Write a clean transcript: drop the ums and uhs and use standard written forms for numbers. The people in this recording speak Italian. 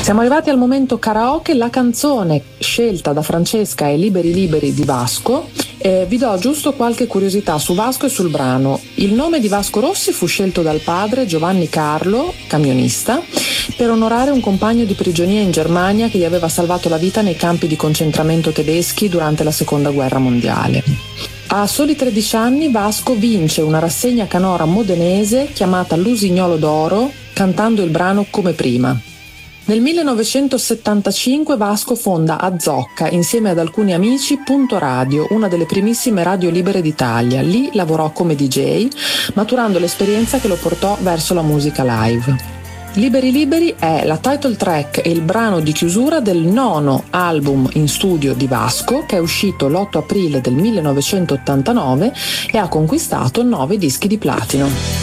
Siamo arrivati al momento karaoke, la canzone scelta da Francesca è Liberi Liberi di Vasco. Vi do giusto qualche curiosità su Vasco e sul brano. Il nome di Vasco Rossi fu scelto dal padre Giovanni Carlo, camionista, per onorare un compagno di prigionia in Germania che gli aveva salvato la vita nei campi di concentramento tedeschi durante la Seconda Guerra Mondiale. A soli 13 anni Vasco vince una rassegna canora modenese chiamata L'Usignolo d'Oro, cantando il brano Come prima. Nel 1975 Vasco fonda a Zocca, insieme ad alcuni amici, Punto Radio, una delle primissime radio libere d'Italia. Lì lavorò come DJ, maturando l'esperienza che lo portò verso la musica live. Liberi Liberi è la title track e il brano di chiusura del 9º album in studio di Vasco, che è uscito l'8 aprile del 1989 e ha conquistato 9 dischi di platino.